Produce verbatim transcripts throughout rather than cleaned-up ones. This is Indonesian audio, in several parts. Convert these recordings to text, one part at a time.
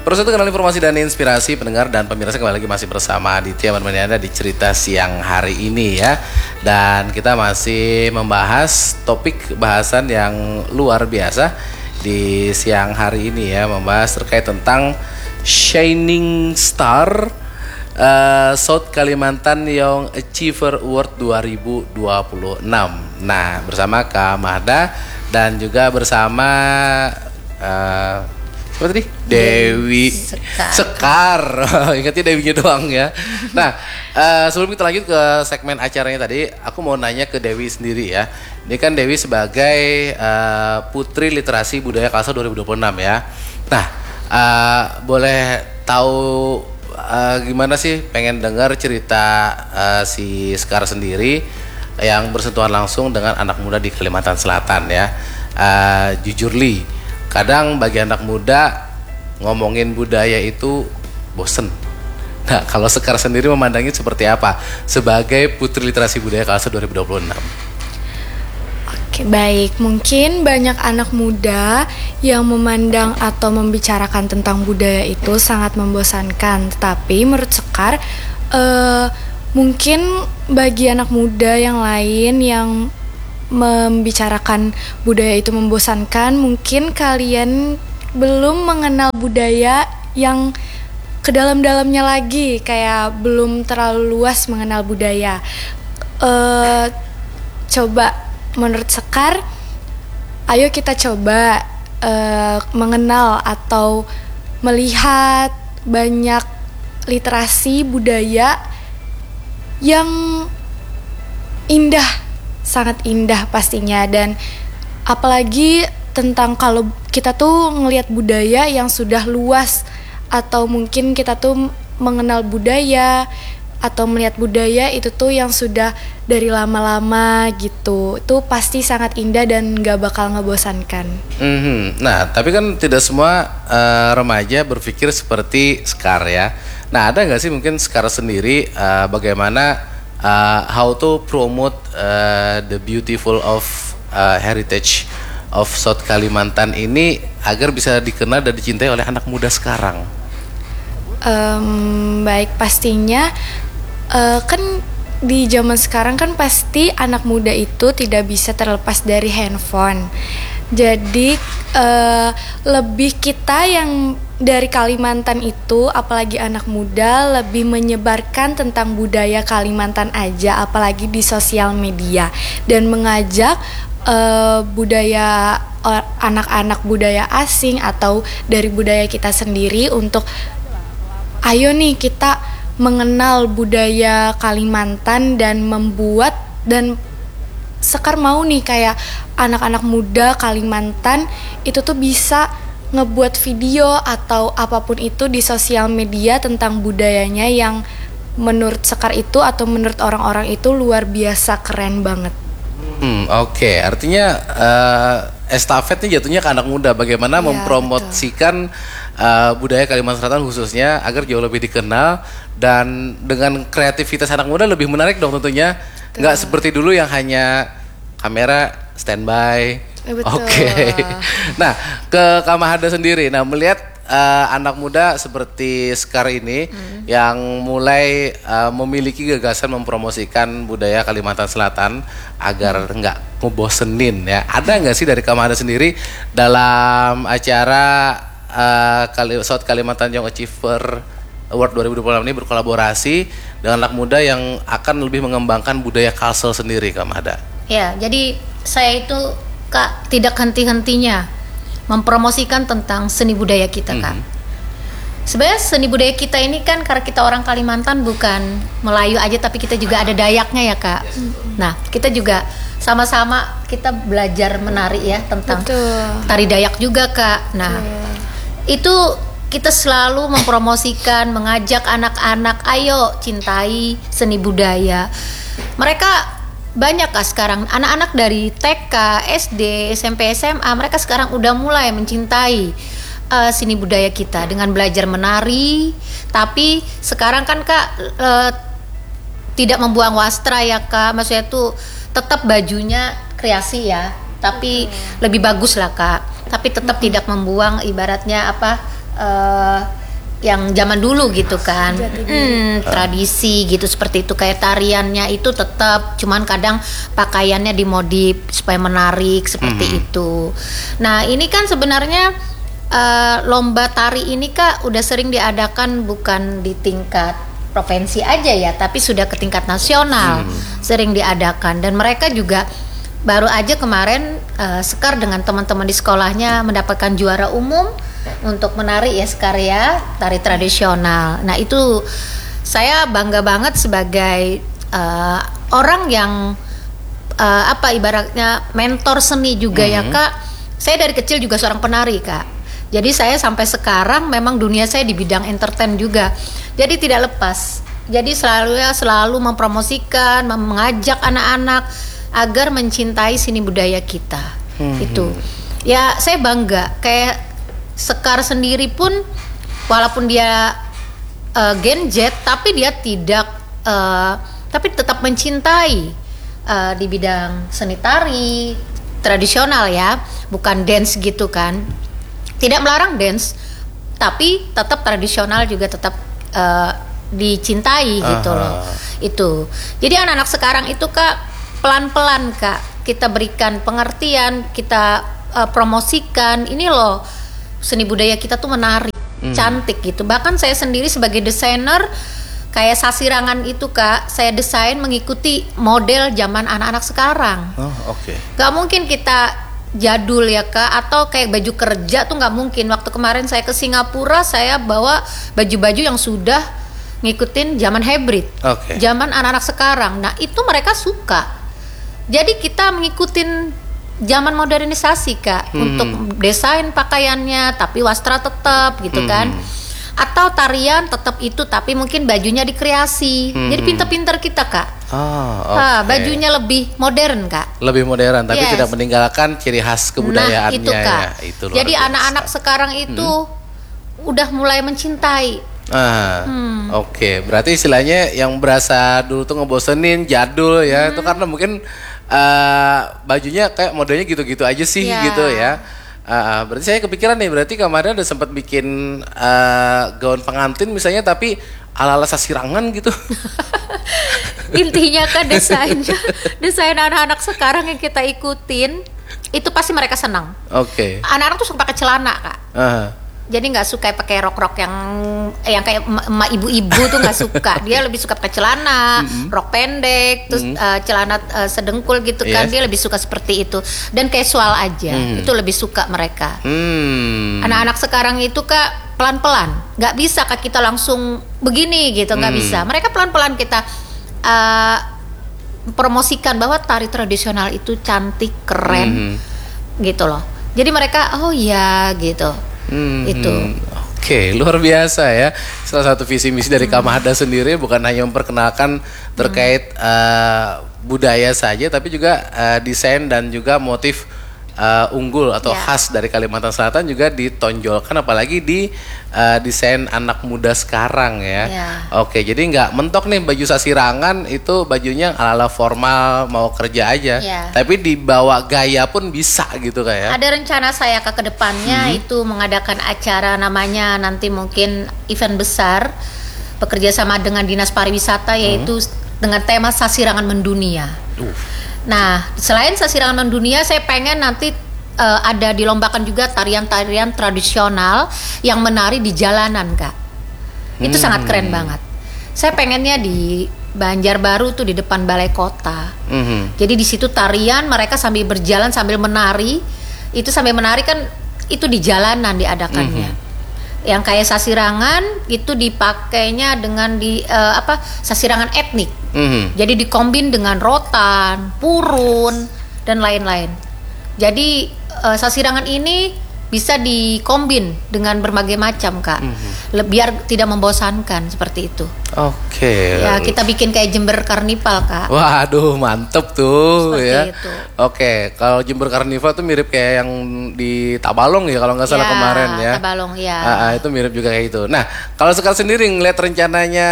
Terus itu kenal informasi dan inspirasi pendengar dan pemirsa, kembali lagi masih bersama Aditya menemani Anda di cerita siang hari ini ya. Dan kita masih membahas topik bahasan yang luar biasa di siang hari ini ya, membahas terkait tentang Shining Star uh, South Kalimantan Young Achiever Award dua ribu dua puluh enam. Nah, bersama Kak Mahda dan juga bersama uh, apa tadi? Dewi Sekar. Sekar. Ingatnya Dewinya doang ya. Nah, uh, sebelum kita lanjut ke segmen acaranya tadi, aku mau nanya ke Dewi sendiri ya. Ini kan Dewi sebagai uh, Putri Literasi Budaya Kalsel dua ribu dua puluh enam ya. Nah, uh, boleh tahu uh, gimana sih, pengen dengar cerita uh, si Sekar sendiri yang bersentuhan langsung dengan anak muda di Kalimantan Selatan ya. Uh, jujur Li, kadang bagi anak muda ngomongin budaya itu bosen. Nah, kalau Sekar sendiri memandangnya seperti apa sebagai Putri Literasi Budaya Kalsel dua ribu dua puluh enam? Oke, baik. Mungkin banyak anak muda yang memandang atau membicarakan tentang budaya itu sangat membosankan. Tetapi menurut Sekar, uh, mungkin bagi anak muda yang lain yang membicarakan budaya itu membosankan, mungkin kalian belum mengenal budaya yang ke dalam-dalamnya lagi, kayak belum terlalu luas mengenal budaya. Uh, coba menurut Sekar, ayo kita coba uh, mengenal atau melihat banyak literasi budaya yang indah, sangat indah pastinya. Dan apalagi tentang kalau kita tuh ngelihat budaya yang sudah luas, atau mungkin kita tuh mengenal budaya atau melihat budaya itu tuh yang sudah dari lama-lama gitu, itu pasti sangat indah dan gak bakal ngebosankan. Mm-hmm. Nah, tapi kan tidak semua uh, remaja berpikir seperti Sekar ya. Nah, ada nggak sih mungkin Sekar sendiri uh, bagaimana uh, how to promote uh, the beautiful of uh, heritage of South Kalimantan ini agar bisa dikenal dan dicintai oleh anak muda sekarang? Um, baik, pastinya uh, kan di zaman sekarang kan pasti anak muda itu tidak bisa terlepas dari handphone. Jadi uh, lebih kita yang dari Kalimantan itu, apalagi anak muda, lebih menyebarkan tentang budaya Kalimantan aja, apalagi di sosial media, dan mengajak uh, budaya uh, anak-anak budaya asing atau dari budaya kita sendiri untuk ayo nih kita mengenal budaya Kalimantan dan membuat, dan Sekar mau nih kayak anak-anak muda Kalimantan itu tuh bisa ngebuat video atau apapun itu di sosial media tentang budayanya yang menurut Sekar itu atau menurut orang-orang itu luar biasa keren banget. Hmm, oke, okay. Artinya uh, estafetnya jatuhnya ke anak muda. Bagaimana ya, mempromosikan uh, budaya Kalimantan Selatan khususnya agar jauh lebih dikenal, dan dengan kreativitas anak muda lebih menarik dong tentunya. Betul. Nggak seperti dulu yang hanya kamera standby. Oke. Okay. Nah, ke Kak Mahda sendiri. Nah, melihat uh, anak muda seperti Sekar ini hmm. yang mulai uh, memiliki gagasan mempromosikan budaya Kalimantan Selatan agar nggak hmm. ngebosenin ya. Ada nggak sih dari Kak Mahda sendiri dalam acara uh, Kali- South Kalimantan Young Achiever Award dua ribu dua puluh enam ini berkolaborasi dengan anak muda yang akan lebih mengembangkan budaya Kalsel sendiri, Kak Mahda? Ya, jadi saya itu Kak tidak henti-hentinya mempromosikan tentang seni budaya kita, Kak. Mm-hmm. Sebenarnya seni budaya kita ini kan karena kita orang Kalimantan bukan Melayu aja, tapi kita juga ada Dayaknya ya, Kak. Mm-hmm. Nah, kita juga sama-sama kita belajar menari ya tentang Betul. Tari Dayak juga, Kak. Nah, Betul. itu kita selalu mempromosikan, mengajak anak-anak, ayo cintai seni budaya. Mereka banyak Kak sekarang, anak-anak dari T K, S D, S M P, S M A, mereka sekarang udah mulai mencintai uh, seni budaya kita dengan belajar menari. Tapi sekarang kan Kak uh, tidak membuang wastra ya Kak, maksudnya tuh tetap bajunya kreasi ya, tapi hmm. lebih bagus lah Kak. Tapi tetap hmm. tidak membuang ibaratnya apa uh, yang zaman dulu gitu kan, hmm, tradisi gitu seperti itu, kayak tariannya itu tetap, cuman kadang pakaiannya dimodif supaya menarik seperti mm-hmm. itu. Nah ini kan sebenarnya uh, lomba tari ini Kak udah sering diadakan bukan di tingkat provinsi aja ya, tapi sudah ke tingkat nasional mm. sering diadakan, dan mereka juga baru aja kemarin uh, Sekar dengan teman-teman di sekolahnya mendapatkan juara umum untuk menari ya Sekar ya, tari tradisional. Nah itu saya bangga banget sebagai uh, orang yang uh, apa ibaratnya mentor seni juga mm-hmm. ya Kak. Saya dari kecil juga seorang penari Kak. Jadi saya sampai sekarang memang dunia saya di bidang entertain juga. Jadi tidak lepas. Jadi selalu ya selalu mempromosikan, mengajak anak-anak agar mencintai seni budaya kita. Mm-hmm. Itu. Ya saya bangga kayak Sekar sendiri pun walaupun dia uh, Gen Z tapi dia tidak uh, tapi tetap mencintai uh, di bidang seni tari tradisional ya, bukan dance gitu kan. Tidak melarang dance tapi tetap tradisional juga tetap uh, dicintai gitu Aha. loh. Itu. Jadi anak-anak sekarang itu Kak pelan-pelan Kak kita berikan pengertian, kita uh, promosikan ini loh. Seni budaya kita tuh menarik, mm. cantik gitu. Bahkan saya sendiri sebagai desainer kayak Sasirangan itu Kak, saya desain mengikuti model zaman anak-anak sekarang. Oh, oke. Okay. Gak mungkin kita jadul ya Kak, atau kayak baju kerja tuh gak mungkin. Waktu kemarin saya ke Singapura, saya bawa baju-baju yang sudah ngikutin zaman hybrid, okay. zaman anak-anak sekarang. Nah itu mereka suka. Jadi kita mengikutin zaman modernisasi Kak, hmm. untuk desain pakaiannya tapi wastra tetap gitu hmm. kan, atau tarian tetap itu tapi mungkin bajunya dikreasi. hmm. Jadi pinter-pinter kita Kak. Oh, okay. ha, bajunya lebih modern Kak, lebih modern tapi yes. tidak meninggalkan ciri khas kebudayaannya. Nah itu Kak ya. Itu jadi biasa. Anak-anak sekarang itu hmm. udah mulai mencintai. Ah, hmm. Oke, okay. Berarti istilahnya yang berasa dulu tuh ngebosenin, jadul ya, hmm. itu karena mungkin uh, bajunya kayak modelnya gitu-gitu aja sih, yeah. gitu ya. Uh, berarti saya kepikiran nih, berarti kemarin udah sempat bikin uh, gaun pengantin misalnya, tapi ala-ala Sasirangan gitu. Intinya kan desainnya, desain anak-anak sekarang yang kita ikutin, itu pasti mereka senang. Oke. Okay. Anak-anak tuh suka pakai celana Kak. Uh-huh. Jadi nggak suka pakai rok-rok yang yang kayak emak ibu-ibu tuh nggak suka. Dia lebih suka pakai celana, mm-hmm. rok pendek, terus mm-hmm. uh, celana uh, sedengkul gitu kan. Yes. Dia lebih suka seperti itu dan casual aja. Mm-hmm. Itu lebih suka mereka. Mm. Anak-anak sekarang itu Kak pelan-pelan. Nggak bisa Kak kita langsung begini gitu, nggak mm. bisa. Mereka pelan-pelan kita uh, promosikan bahwa tari tradisional itu cantik, keren, mm-hmm. gitu loh. Jadi mereka oh iya gitu. Hmm, itu oke, okay, luar biasa ya. Salah satu visi misi dari hmm. Kamahda sendiri bukan hanya memperkenalkan terkait hmm. uh, budaya saja, tapi juga uh, desain dan juga motif uh, unggul atau yeah. khas dari Kalimantan Selatan juga ditonjolkan, apalagi di uh, desain anak muda sekarang ya. Yeah. Oke, jadi nggak mentok nih baju Sasirangan itu bajunya ala-ala formal mau kerja aja, yeah. tapi dibawa gaya pun bisa gitu kayak. Ada rencana saya ke kedepannya hmm. itu mengadakan acara namanya nanti mungkin event besar bekerja sama dengan Dinas Pariwisata yaitu hmm. dengan tema Sasirangan Mendunia. Uh. Nah, selain Sasirangan Mendunia, saya pengen nanti uh, ada dilombakan juga tarian-tarian tradisional yang menari di jalanan, Kak. Itu hmm. sangat keren banget. Saya pengennya di Banjarbaru tuh di depan balai kota. Hmm. Jadi di situ tarian mereka sambil berjalan sambil menari. Itu sambil menari kan itu di jalanan diadakannya. Hmm. Yang kayak Sasirangan itu dipakainya dengan di uh, apa Sasirangan etnik. Mm-hmm. Jadi dikombin dengan rotan, purun dan lain-lain. Jadi uh, Sasirangan ini bisa dikombin dengan berbagai macam, Kak. Mm-hmm. Biar tidak membosankan seperti itu. Oke. Okay. Ya, kita bikin kayak Jember Karnival, Kak. Waduh, mantep tuh seperti ya. Itu. Oke, kalau Jember Karnival tuh mirip kayak yang di Tabalong ya kalau nggak salah ya, kemarin ya. Tabalong ya. Ah, itu mirip juga kayak itu. Nah, kalau Sekar sendiri ngeliat rencananya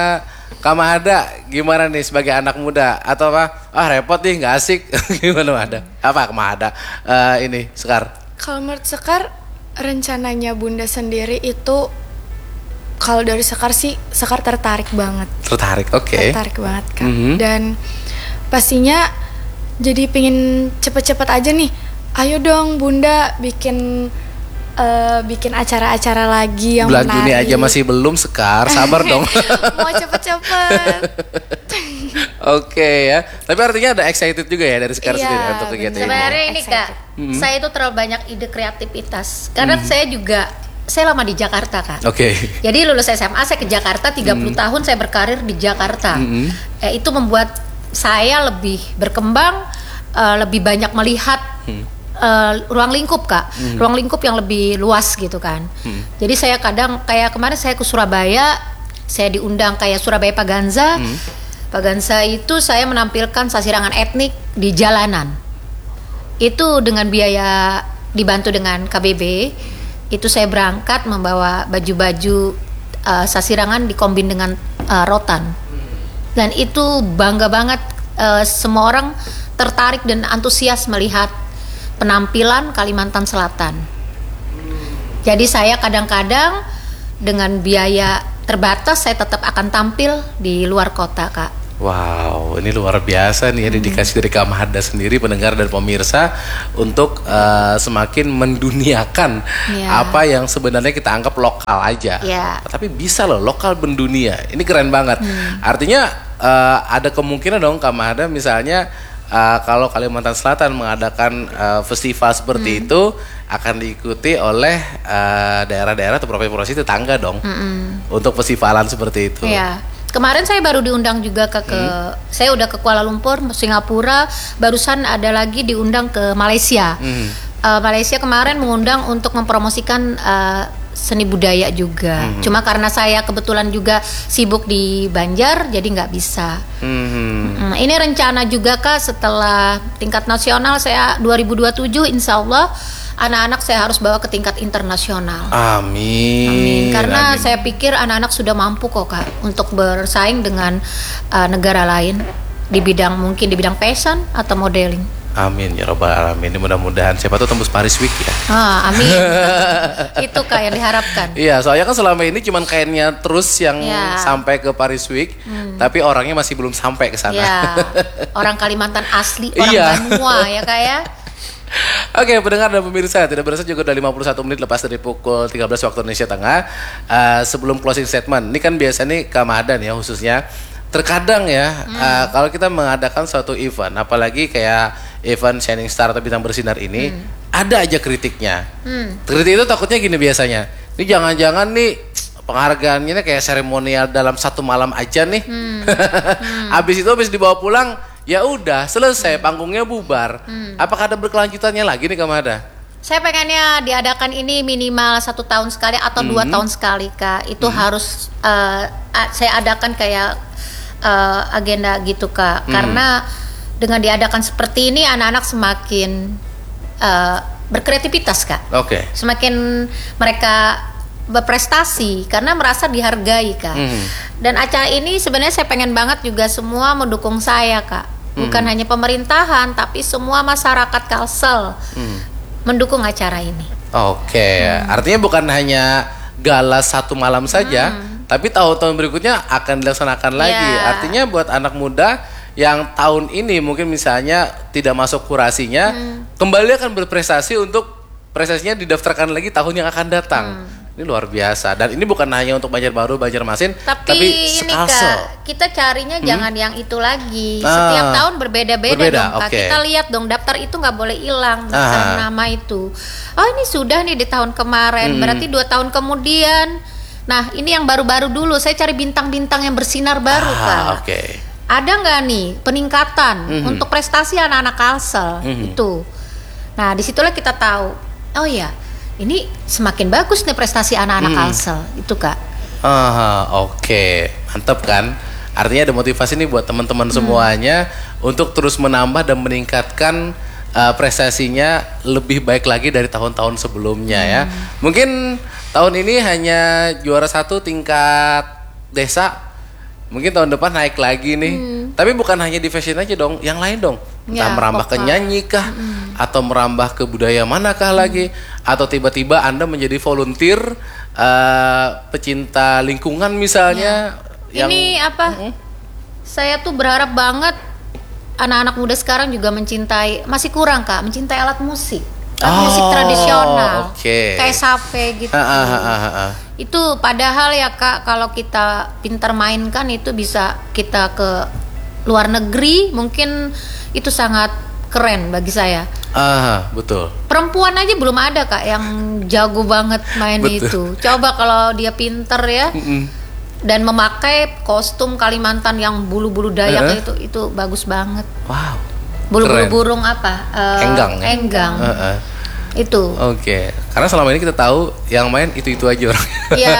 Kamahda gimana nih sebagai anak muda atau apa? Ah repot nih, nggak asik. Gimana ada? Apa Kamahda uh, ini Sekar? Kalau menurut Sekar rencananya Bunda sendiri itu kalau dari Sekar sih, Sekar tertarik banget. Tertarik, oke. Okay. Tertarik banget kan. Mm-hmm. Dan pastinya jadi pingin cepet-cepet aja nih. Ayo dong Bunda bikin uh, bikin acara-acara lagi yang bulan menarik. Juni aja masih belum, Sekar, sabar dong. Mau cepet-cepet. Oke okay, ya. Tapi artinya ada excited juga ya dari Sekar iya, sendiri untuk kegiatan ini. Sebenarnya ini Kak, mm-hmm. saya itu terlalu banyak ide kreativitas. Karena mm-hmm. saya juga saya lama di Jakarta Kak. Oke. Okay. Jadi lulus S M A saya ke Jakarta tiga puluh mm. tahun saya berkarir di Jakarta. Mm-hmm. Eh, itu membuat saya lebih berkembang, uh, lebih banyak melihat mm. uh, ruang lingkup Kak. Mm. Ruang lingkup yang lebih luas gitu kan. Mm. Jadi saya kadang kayak kemarin saya ke Surabaya, saya diundang kayak Surabaya Paganza. Mm. Paganza itu saya menampilkan sasirangan etnik di jalanan. Itu dengan biaya dibantu dengan K B B. Itu saya berangkat membawa baju-baju uh, sasirangan dikombin dengan uh, rotan, dan itu bangga banget, uh, semua orang tertarik dan antusias melihat penampilan Kalimantan Selatan. Jadi saya kadang-kadang dengan biaya terbatas saya tetap akan tampil di luar kota Kak. Wow, ini luar biasa nih ya, dedikasi dari Kak Mahada sendiri, pendengar dan pemirsa, untuk uh, semakin menduniakan yeah. apa yang sebenarnya kita anggap lokal aja, yeah. tapi bisa loh lokal mendunia. Ini keren banget. Hmm. Artinya uh, ada kemungkinan dong Kak Mahada misalnya uh, kalau Kalimantan Selatan mengadakan uh, festival seperti hmm. itu akan diikuti oleh uh, daerah-daerah atau provinsi-provinsi tetangga dong, hmm. untuk festivalan seperti itu. Yeah. Kemarin saya baru diundang juga ke, ke hmm. saya udah ke Kuala Lumpur, Singapura, barusan ada lagi diundang ke Malaysia. Hmm. Uh, Malaysia kemarin mengundang untuk mempromosikan uh, seni budaya juga. Hmm. Cuma karena saya kebetulan juga sibuk di Banjar, jadi nggak bisa. Hmm. Hmm, ini rencana juga Kak, setelah tingkat nasional saya dua ribu dua puluh tujuh insya Allah anak-anak saya harus bawa ke tingkat internasional. Amin. Amin. Karena Amin. saya pikir anak-anak sudah mampu kok Kak untuk bersaing dengan uh, negara lain di bidang mungkin di bidang fashion atau modeling. Amin ya robbal alamin. Ini mudah-mudahan siapa tuh tembus Paris Week ya. Ah, amin. Itu Kak yang diharapkan. Iya, soalnya kan selama ini cuman kainnya terus yang ya. sampai ke Paris Week, hmm. tapi orangnya masih belum sampai ke sana. Ya. Orang Kalimantan asli, orang iya. Banua ya Kak ya. Oke, pendengar dan pemirsa, tidak berasa juga udah lima puluh satu menit lepas dari pukul tiga belas waktu Indonesia Tengah. Uh, sebelum closing statement, ini kan biasa nih Kak Mahada ya khususnya, terkadang ya hmm. uh, kalau kita mengadakan suatu event, apalagi kayak event Shining Star atau Bintang Bersinar ini, hmm. ada aja kritiknya. Hmm. Kritik itu takutnya gini biasanya, ini jangan-jangan nih penghargaannya kayak seremonial dalam satu malam aja nih. Hmm. Hmm. Habis itu habis dibawa pulang, ya udah selesai, panggungnya bubar. Hmm. Apakah ada berkelanjutannya lagi nih Kak Mahada? Saya pengennya diadakan ini minimal satu tahun sekali atau hmm. dua tahun sekali Kak. Itu hmm. harus uh, saya adakan kayak uh, agenda gitu Kak. Hmm. Karena dengan diadakan seperti ini anak-anak semakin uh, berkreativitas Kak. Oke. Okay. Semakin mereka berprestasi karena merasa dihargai Kak. Hmm. Dan acara ini sebenarnya saya pengen banget juga semua mendukung saya Kak. Bukan hmm. hanya pemerintahan tapi semua masyarakat Kalsel hmm. mendukung acara ini. Oke, okay. hmm. artinya bukan hanya gala satu malam saja, hmm. tapi tahun-tahun berikutnya akan dilaksanakan yeah. lagi. Artinya buat anak muda yang tahun ini mungkin misalnya tidak masuk kurasinya, hmm. kembali akan berprestasi untuk prestasinya didaftarkan lagi tahun yang akan datang. Hmm. Ini luar biasa, dan ini bukan hanya untuk Banjarbaru, Banjarmasin, tapi, tapi ini Kak, kita carinya hmm? jangan yang itu lagi. Ah, setiap tahun berbeda-beda berbeda, dong Kak. Okay. Kita lihat dong, daftar itu nggak boleh hilang, daftar ah. nama itu. Oh ini sudah nih di tahun kemarin, hmm. berarti dua tahun kemudian. Nah ini yang baru-baru dulu, saya cari bintang-bintang yang bersinar baru ah, Kak. Okay. Ada nggak nih peningkatan hmm. untuk prestasi anak-anak Kalsel hmm. itu? Nah disitulah kita tahu, oh ya. Ini semakin bagus nih prestasi anak-anak hmm. Kalsel itu Kak. Ah, oke, okay. Mantap kan? Artinya ada motivasi nih buat teman-teman hmm. semuanya untuk terus menambah dan meningkatkan uh, prestasinya lebih baik lagi dari tahun-tahun sebelumnya hmm. ya. Mungkin tahun ini hanya juara satu tingkat desa. Mungkin tahun depan naik lagi nih. Hmm. Tapi bukan hanya di fashion aja dong, yang lain dong. Entah Ya, merambah ke vokal. nyanyi kah, mm-hmm. atau merambah ke budaya manakah mm. lagi, atau tiba-tiba Anda menjadi volunteer uh, pecinta lingkungan misalnya. Ya. Yang, Ini apa? Mm-hmm. Saya tuh berharap banget anak-anak muda sekarang juga mencintai, masih kurang Kak, mencintai alat musik. Alat oh, musik tradisional. Okay. Kayak sape gitu. Ha, ha, ha, ha, ha. Itu padahal ya Kak, kalau kita pintar mainkan itu bisa kita ke luar negeri, mungkin itu sangat keren bagi saya. Ah, betul. Perempuan aja belum ada Kak yang jago banget main itu. Coba kalau dia pinter ya. Mm-mm. Dan memakai kostum Kalimantan yang bulu-bulu Dayak uh-huh. itu itu bagus banget. Wow. Bulu-bulu burung apa? Uh, enggang. Ya? Enggang. Uh-uh. Itu. Oke. Okay. Karena selama ini kita tahu yang main itu-itu aja orang. Iya.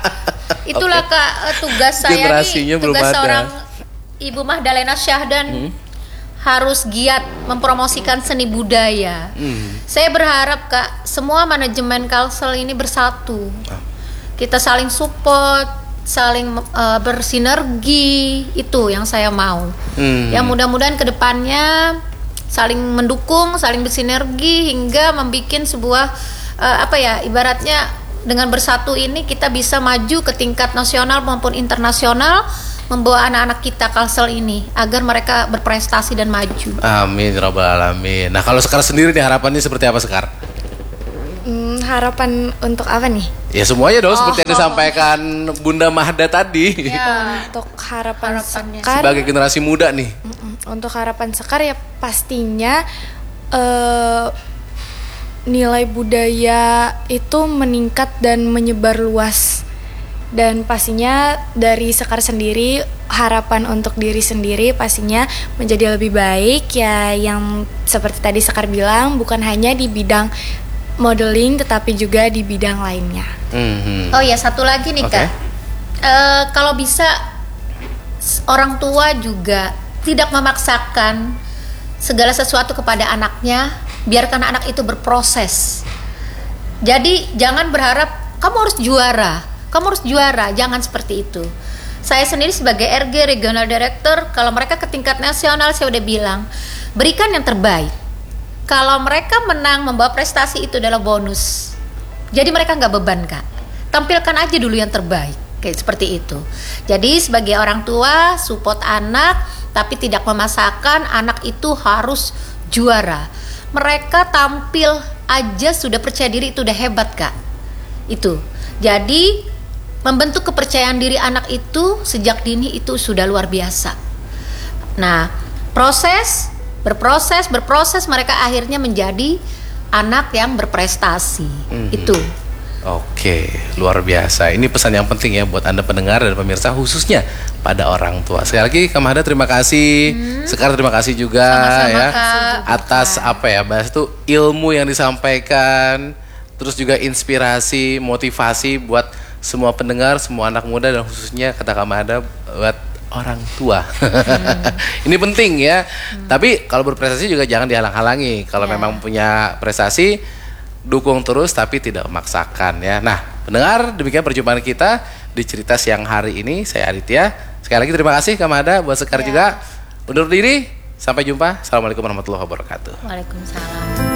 Itulah okay. Kak tugas saya nih, tugas seorang Ibu Mahdalena Syahdan. Hmm. Harus giat mempromosikan seni budaya. Hmm. Saya berharap Kak, semua manajemen Kalsel ini bersatu. Oh. Kita saling support, saling uh, bersinergi, itu yang saya mau. Hmm. Yang mudah-mudahan kedepannya saling mendukung, saling bersinergi hingga membuat sebuah uh, apa ya, ibaratnya dengan bersatu ini kita bisa maju ke tingkat nasional maupun internasional. Membawa anak-anak kita Kalsel ini agar mereka berprestasi dan maju. Amin, Rabbal Alamin. Nah, kalau Sekar sendiri nih harapannya seperti apa Sekar? Hmm, harapan untuk apa nih? Ya semuanya dong, oh, seperti yang oh. disampaikan Bunda Mahda tadi. Ya, untuk harapan Harapannya. Sekar sebagai generasi muda nih. Untuk harapan Sekar ya pastinya uh, nilai budaya itu meningkat dan menyebar luas. Dan pastinya dari Sekar sendiri, harapan untuk diri sendiri pastinya menjadi lebih baik ya, yang seperti tadi Sekar bilang, bukan hanya di bidang modeling tetapi juga di bidang lainnya. Mm-hmm. Oh ya, satu lagi nih okay. Kak, e, kalau bisa orang tua juga tidak memaksakan segala sesuatu kepada anaknya, biarkan anak itu berproses. Jadi jangan berharap kamu harus juara, kamu harus juara, jangan seperti itu. Saya sendiri sebagai R G Regional Director, kalau mereka ke tingkat nasional saya udah bilang, berikan yang terbaik. Kalau mereka menang membawa prestasi itu adalah bonus. Jadi mereka nggak beban Kak, tampilkan aja dulu yang terbaik, kayak seperti itu. Jadi sebagai orang tua support anak, tapi tidak memaksakan anak itu harus juara. Mereka tampil aja sudah percaya diri, itu udah hebat Kak. Itu. Jadi membentuk kepercayaan diri anak itu sejak dini itu sudah luar biasa. Nah, proses, berproses, berproses mereka akhirnya menjadi anak yang berprestasi. Mm-hmm. Itu. Oke, luar biasa. Ini pesan yang penting ya buat Anda pendengar dan pemirsa, khususnya pada orang tua. Sekali lagi Kak Mahda terima kasih. Hmm. Sekar terima kasih juga. Sama-sama, ya Kak. Atas apa ya, bahas itu ilmu yang disampaikan, terus juga inspirasi, motivasi buat semua pendengar, semua anak muda, dan khususnya kata Kak Mahda buat orang tua. Hmm. Ini penting ya. Hmm. Tapi kalau berprestasi juga jangan dihalang-halangi. Kalau yeah. memang punya prestasi, dukung terus tapi tidak memaksakan ya. Nah, pendengar, demikian perjumpaan kita di Cerita Siang hari ini. Saya Aditya. Sekali lagi terima kasih Kak Mahda, buat Sekar yeah. juga. Undur diri. Sampai jumpa. Assalamualaikum warahmatullahi wabarakatuh. Waalaikumsalam.